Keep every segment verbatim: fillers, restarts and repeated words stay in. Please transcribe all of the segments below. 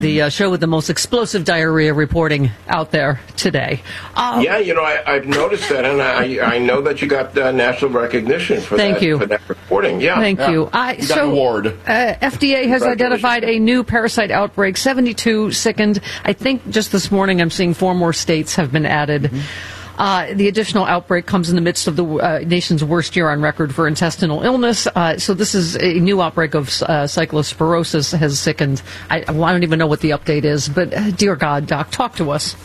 The uh, show with the most explosive diarrhea reporting out there today. Um, yeah, you know, I, I've noticed that, and I, I know that you got uh, national recognition for Thank that you. for that reporting. Yeah, thank yeah. you. I, you got so, an award. Uh, F D A has identified a new parasite outbreak. seventy-two sickened. I think just this morning I'm seeing four more states have been added. Mm-hmm. Uh, the additional outbreak comes in the midst of the uh, nation's worst year on record for intestinal illness. Uh, so this is a new outbreak of uh, cyclosporosis has sickened. I, I don't even know what the update is, but uh, dear God, Doc, talk to us.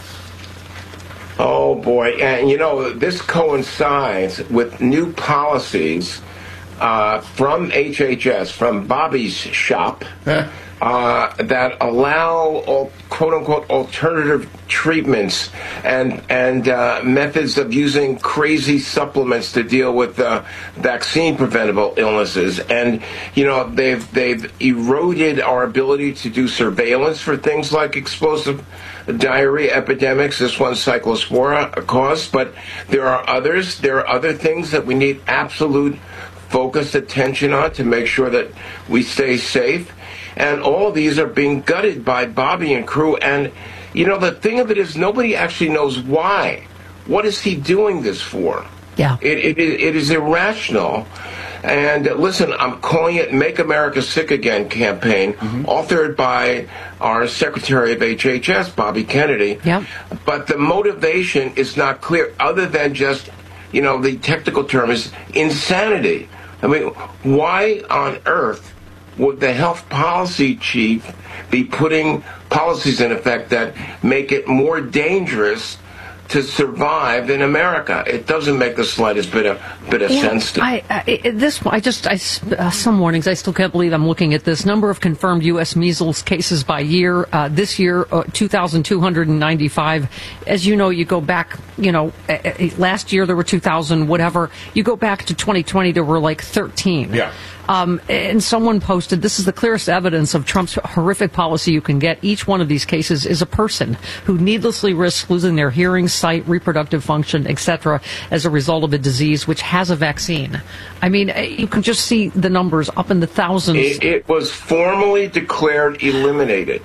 Oh, boy. And, you know, this coincides with new policies uh, from H H S, from Bobby's shop, uh, that allow, quote-unquote, alternative treatments and and uh, methods of using crazy supplements to deal with uh, vaccine-preventable illnesses. And, you know, they've they've eroded our ability to do surveillance for things like explosive diarrhea epidemics. This one Cyclospora caused, but there are others. There are other things that we need absolute focused attention on to make sure that we stay safe. And all these are being gutted by Bobby and crew. And, you know, the thing of it is nobody actually knows why. What is he doing this for? Yeah. It, it, it is irrational. And uh, listen, I'm calling it Make America Sick Again campaign, mm-hmm. authored by our Secretary of H H S, Bobby Kennedy. Yep. But the motivation is not clear, other than just, you know, the technical term is insanity. I mean, why on earth would the health policy chief be putting policies in effect that make it more dangerous to survive in America? It doesn't make the slightest bit of bit of yeah, sense to me. I, I, this, I just, I, uh, some mornings I still can't believe I'm looking at this number of confirmed U S measles cases by year. Uh, this year, uh, two thousand two hundred ninety-five. As you know, you go back, you know, uh, uh, last year there were two thousand, whatever. You go back to twenty twenty, there were like thirteen. Yeah. Um, and someone posted, this is the clearest evidence of Trump's horrific policy you can get. Each one of these cases is a person who needlessly risks losing their hearing, sight, reproductive function, et cetera as a result of a disease which has a vaccine. I mean, you can just see the numbers up in the thousands. It, it was formally declared eliminated.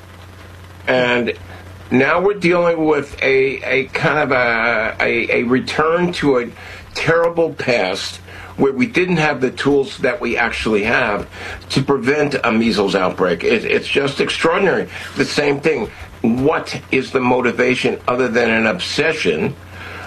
And now we're dealing with a, a kind of a, a, a return to a terrible past where we didn't have the tools that we actually have to prevent a measles outbreak. It, it's just extraordinary. The same thing. What is the motivation other than an obsession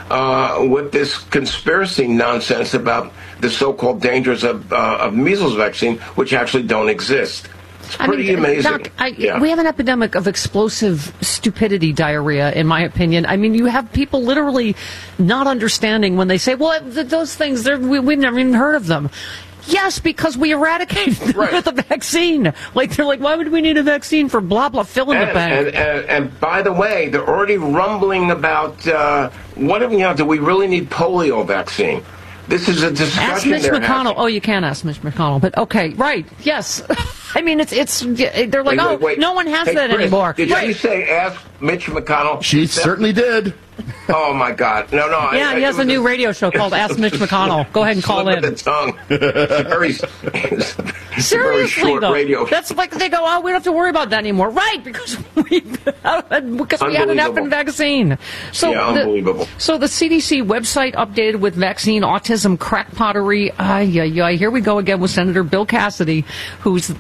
uh, with this conspiracy nonsense about the so-called dangers of, uh, of measles vaccine, which actually don't exist? It's pretty I mean, amazing. Doc, I, yeah. We have an epidemic of explosive stupidity diarrhea, in my opinion. I mean, you have people literally not understanding when they say, well, th- those things, we, we've never even heard of them. Yes, because we eradicated them right. with a vaccine. Like, they're like, why would we need a vaccine for blah, blah, fill in and, the bank? And, and, and by the way, they're already rumbling about, uh, what, you know, do we really need polio vaccine? This is a discussion. Ask Mitch McConnell. Having. Oh, you can't ask Mitch McConnell, but okay, right? Yes. I mean, it's it's. They're like, wait, oh, wait, wait. no one has hey, that Chris, anymore. Did right. you say ask Mitch McConnell? She certainly did. Oh my God! No, no. Yeah, I, he has a new a, radio show called Ask Mitch McConnell. Go ahead and call in. The tongue. It's very, it's a Seriously, very short though, radio. that's like they go, oh, we don't have to worry about that anymore, right? Because we because we had an effing vaccine. So yeah, the, unbelievable. So the C D C website updated with vaccine autism crackpottery. Ay, ay, ay. Here we go again with Senator Bill Cassidy, who's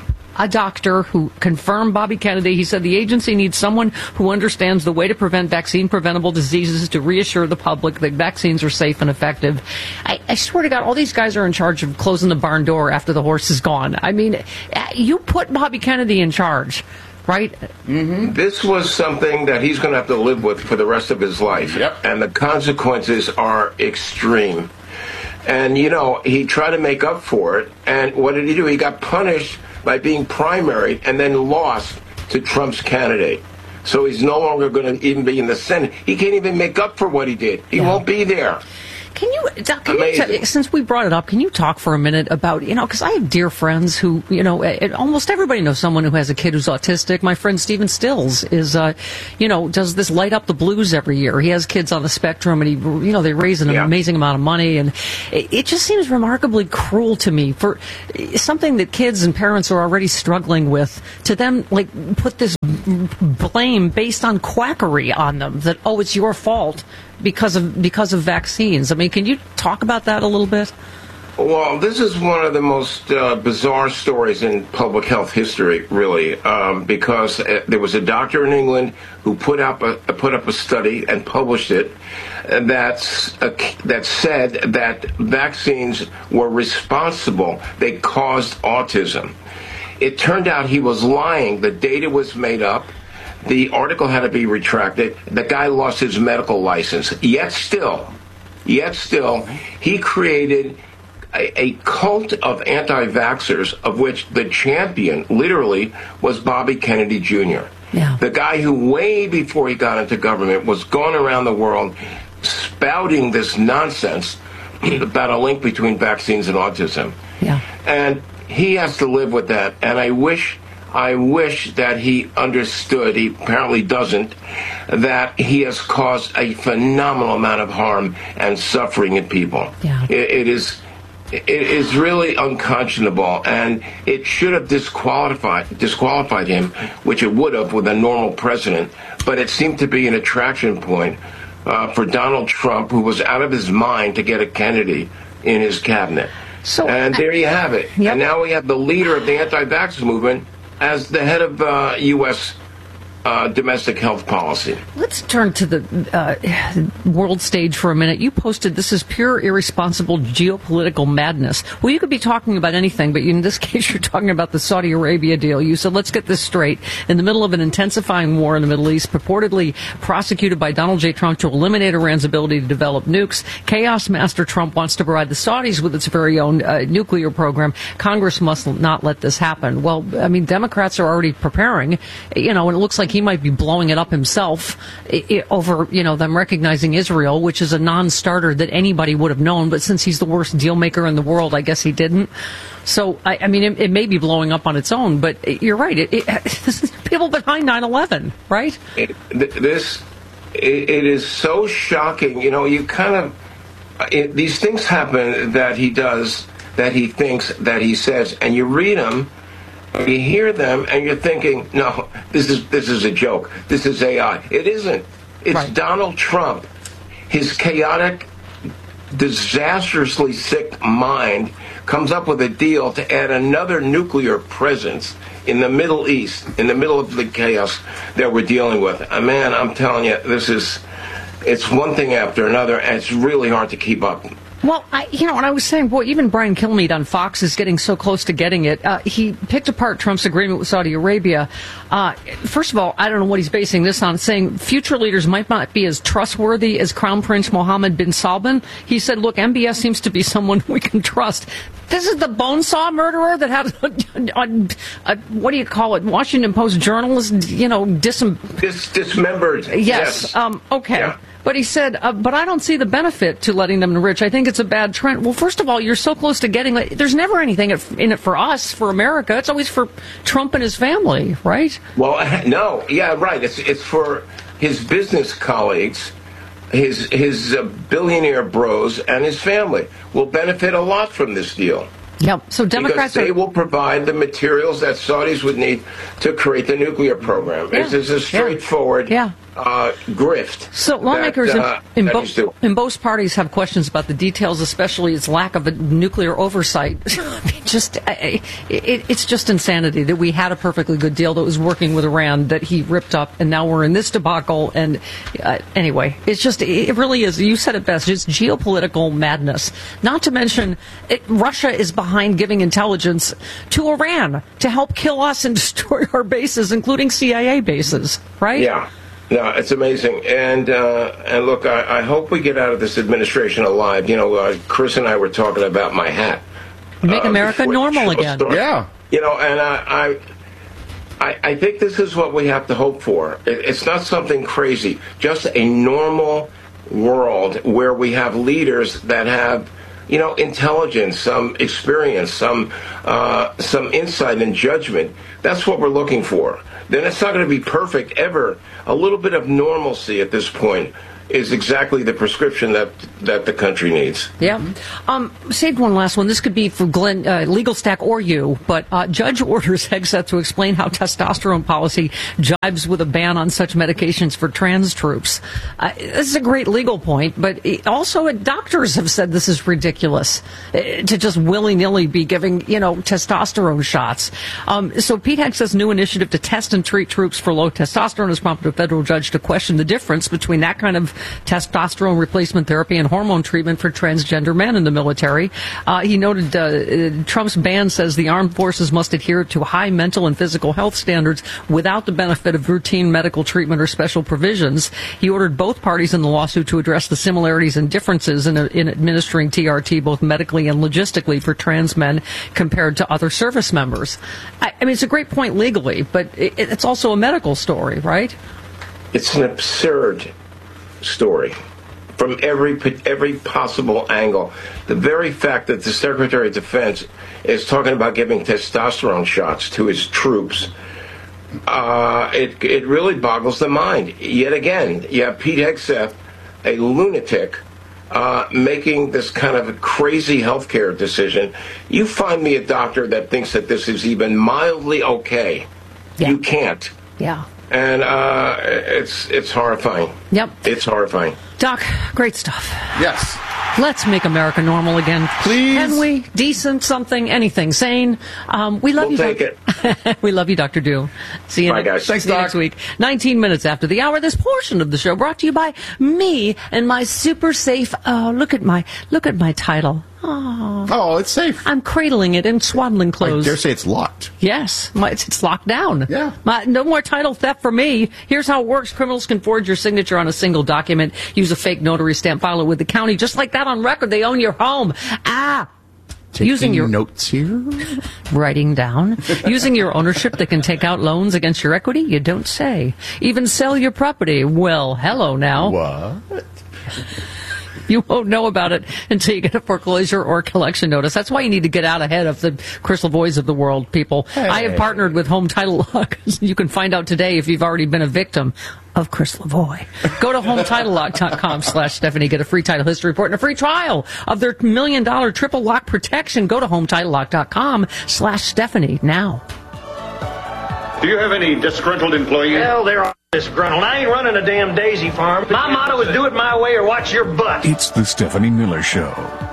a doctor who confirmed Bobby Kennedy. He said the agency needs someone who understands the way to prevent vaccine-preventable diseases to reassure the public that vaccines are safe and effective. I, I swear to God, all these guys are in charge of closing the barn door after the horse is gone. I mean, you put Bobby Kennedy in charge, right? Mm-hmm. This was something that he's going to have to live with for the rest of his life. Yep. And the consequences are extreme. And, you know, he tried to make up for it. And what did he do? He got punished by being primaried and then lost to Trump's candidate. So he's no longer going to even be in the Senate. He can't even make up for what he did. He yeah. won't be there. Can you, Doc, can Amazing. you t- since we brought it up, can you talk for a minute about, you know, because I have dear friends who, you know, it, almost everybody knows someone who has a kid who's autistic. My friend Stephen Stills is, uh, you know, does this Light Up the Blues every year. He has kids on the spectrum, and he, you know, they raise an yeah. amazing amount of money, and it, it just seems remarkably cruel to me for something that kids and parents are already struggling with, to them, like, put this blame based on quackery on them, that, oh, it's your fault because of because of vaccines. I mean, can you talk about that a little bit? Well, this is one of the most uh, bizarre stories in public health history, really, um, because uh, there was a doctor in England who put up a put up a study and published it uh, that's uh, that said that vaccines were responsible. They caused autism. It turned out he was lying. The data was made up. The article had to be retracted. The guy lost his medical license. Yet still, yet still, he created a, a cult of anti-vaxxers, of which the champion, literally, was Bobby Kennedy Junior Yeah. The guy who, way before he got into government, was going around the world spouting this nonsense about a link between vaccines and autism. Yeah. And he has to live with that. And I wish... I wish that he understood, he apparently doesn't, that he has caused a phenomenal amount of harm and suffering in people. Yeah. It, it is it is really unconscionable, and it should have disqualified disqualified him, which it would have with a normal president, but it seemed to be an attraction point uh, for Donald Trump, who was out of his mind to get a Kennedy in his cabinet. So, and there you have it. Yep. And now we have the leader of the anti-vax movement as the head of uh, U S Uh, domestic health policy. Let's turn to the uh, world stage for a minute. You posted, this is pure irresponsible geopolitical madness. Well, you could be talking about anything, but in this case, you're talking about the Saudi Arabia deal. You said, let's get this straight. In the middle of an intensifying war in the Middle East, purportedly prosecuted by Donald J. Trump to eliminate Iran's ability to develop nukes, Chaos Master Trump wants to provide the Saudis with its very own uh, nuclear program. Congress must not let this happen. Well, I mean, Democrats are already preparing, you know, and it looks like he might be blowing it up himself over, you know, them recognizing Israel, which is a non-starter that anybody would have known. But since he's the worst deal maker in the world, I guess he didn't. So, I, I mean, it, it may be blowing up on its own, but it, you're right. It, it, people behind nine eleven, right? It, this, it, it is so shocking. You know, you kind of, it, these things happen that he does, that he thinks, that he says, and you read them, you hear them, and you're thinking, no, this is this is a joke. This is A I. It isn't. It's right. Donald Trump. His chaotic, disastrously sick mind comes up with a deal to add another nuclear presence in the Middle East, in the middle of the chaos that we're dealing with. Uh, man, I'm telling you, this is, it's one thing after another, and it's really hard to keep up. Well, I, you know, when I was saying, boy, even Brian Kilmeade on Fox is getting so close to getting it. Uh, he picked apart Trump's agreement with Saudi Arabia. Uh, first of all, I don't know what he's basing this on, saying future leaders might not be as trustworthy as Crown Prince Mohammed bin Salman. He said, look, M B S seems to be someone we can trust. This is the bonesaw murderer that had, a, a, a, what do you call it, Washington Post journalist, you know, disem- Dis- dismembered. Yes. yes. Um, okay. Yeah. But he said, uh, but I don't see the benefit to letting them enrich. I think it's a bad trend. Well, first of all, you're so close to getting it. There's never anything in it for us, for America. It's always for Trump and his family, right? Well, no. Yeah, right. It's it's for his business colleagues, his, his uh, billionaire bros, and his family will benefit a lot from this deal. Yep. So Democrats because they are, will provide the materials that Saudis would need to create the nuclear program. Yeah. It's, it's a straightforward yeah. uh, grift. So lawmakers that, uh, in, in, that bo- in both parties have questions about the details, especially its lack of a nuclear oversight. just I, it, it's just insanity that we had a perfectly good deal that was working with Iran that he ripped up, and now we're in this debacle. And uh, anyway, it's just it really is. You said it best. It's geopolitical madness. Not to mention, it, Russia is behind giving intelligence to Iran to help kill us and destroy our bases, including C I A bases. Right? Yeah. No, it's amazing. And uh, and look, I, I hope we get out of this administration alive. You know, uh, Chris and I were talking about my hat. Make uh, America normal again. Started. Yeah. You know, and I, I, I think this is what we have to hope for. It, it's not something crazy, just a normal world where we have leaders that have, you know, intelligence, some experience, some uh, some insight and judgment. That's what we're looking for. Then it's not going to be perfect ever. A little bit of normalcy at this point is exactly the prescription that that the country needs. Yeah. Um, saved one last one. This could be for Glenn, uh, Legal Stack or you, but uh, judge orders Hegseth to explain how testosterone policy jibes with a ban on such medications for trans troops. Uh, this is a great legal point, but it also uh, doctors have said this is ridiculous uh, to just willy-nilly be giving, you know, testosterone shots. Um, so Pete Hegseth's new initiative to test and treat troops for low testosterone has prompted a federal judge to question the difference between that kind of testosterone replacement therapy and hormone treatment for transgender men in the military. Uh, he noted uh, Trump's ban says the armed forces must adhere to high mental and physical health standards without the benefit of routine medical treatment or special provisions. He ordered both parties in the lawsuit to address the similarities and differences in, in administering T R T both medically and logistically for trans men compared to other service members. I, I mean, it's a great point legally, but it, it's also a medical story, right? It's an absurd story from every every possible angle. The very fact that the Secretary of Defense is talking about giving testosterone shots to his troops, uh, it it really boggles the mind. Yet again, you have Pete Hegseth, a lunatic, uh, making this kind of a crazy healthcare decision. You find me a doctor that thinks that this is even mildly okay. Yeah. You can't. Yeah. And uh, it's it's horrifying. Yep. It's horrifying. Doc, great stuff. Yes. Let's make America normal again. Please. Can we? Decent, something, anything. Sane. Um, we love we'll you. Take it. We love you, Doctor Dew. See you, Bye, ne- guys. Thanks, see you Doc. next week. nineteen minutes after the hour, this portion of the show brought to you by me and my super safe, oh, look at my, look at my title. Oh, Oh, it's safe. I'm cradling it in swaddling I clothes. dare say it's locked. Yes, my, it's, it's locked down. Yeah. My, no more title theft for me. Here's how it works. Criminals can forge your signature on a single document, use a fake notary stamp, file it with the county. Just like that on record, they own your home. Ah! Taking Using your notes here. Writing down. Using your ownership, they can take out loans against your equity. You don't say. Even sell your property. Well, hello now. What? You won't know about it until you get a foreclosure or collection notice. That's why you need to get out ahead of the Chris Lavoies of the world, people. Hey. I have partnered with Home Title Lock. You can find out today if you've already been a victim of Chris Lavoie. Go to home title lock dot com slash Stephanie. Get a free title history report and a free trial of their million dollar triple lock protection. Go to home title lock dot com slash Stephanie now. Do you have any disgruntled employees? Hell, they're all disgruntled. I ain't running a damn daisy farm. My motto is do it my way or watch your butt. It's the Stephanie Miller Show.